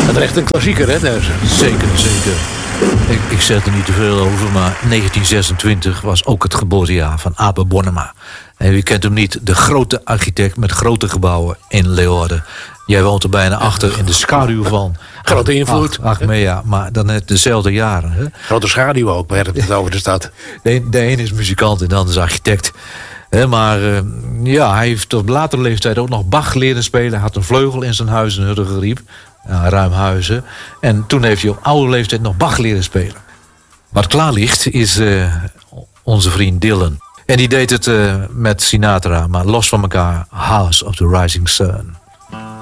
Dat is echt een klassieker, hè, deze? Zeker. Ik zeg er niet te veel over, maar 1926 was ook het geboortejaar van Abe Bonnema. En wie kent hem niet? De grote architect met grote gebouwen in Leeuwarden. Jij woont er bijna achter in de schaduw van. Grote invloed. Achmea, maar dan net dezelfde jaren. Hè? Grote schaduw ook, maar het over de stad. De een is muzikant en de ander is architect. Maar hij heeft op latere leeftijd ook nog Bach leren spelen. Hij had een vleugel in zijn huis in Hurgeriep. Ruimhuizen. En toen heeft hij op oude leeftijd nog Bach leren spelen. Wat klaar ligt is onze vriend Dylan. En die deed het met Sinatra, maar los van elkaar. House of the Rising Sun.